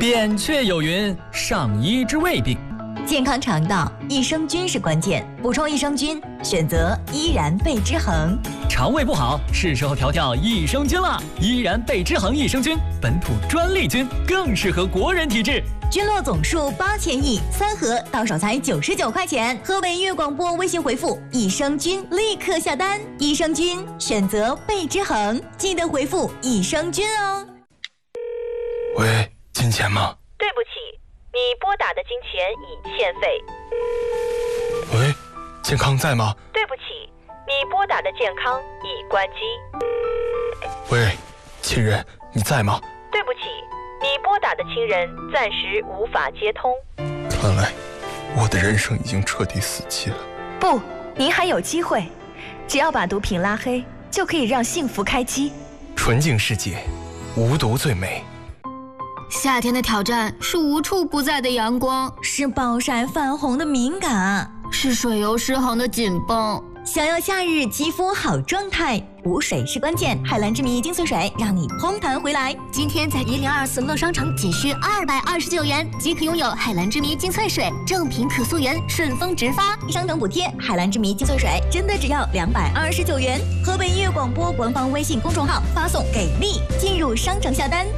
扁鹊有云：上医治未病。 健康肠道，益生菌是关键。补充益生菌，选择依然贝之恒。 肠胃不好，是时候调调益生菌了。依然贝之恒益生菌，本土专利菌，更适合国人体质。 菌落总数8000亿，3盒到手才99块钱。河北音乐广播微信回复益生菌，立刻下单。益生菌选择贝之恒，记得回复益生菌哦。 喂，金钱吗？ 对不起，你拨打的金钱已欠费。 喂，健康在吗？ 对不起，你拨打的健康已关机。 喂，亲人，你在吗？ 对不起，你拨打的亲人暂时无法接通。 看来我的人生已经彻底死期了。 不，您还有机会，只要把毒品拉黑，就可以让幸福开机。 纯净世界，无毒最美。 夏天的挑战是无处不在的阳光， 是暴晒泛红的敏感， 是水油失衡的紧绷。 想要夏日肌肤好状态，补水是关键。海蓝之谜精粹水让你嘭弹回来。 今天在102乐商城仅需229元即可拥有海蓝之谜精粹水，正品可溯源，顺丰直发。 商城补贴，海蓝之谜精粹水真的只要229元。河北音乐广播官方微信公众号发送给力，进入商城下单。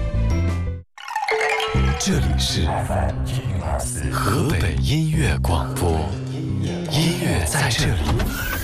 这里是河北音乐广播，音乐在这里。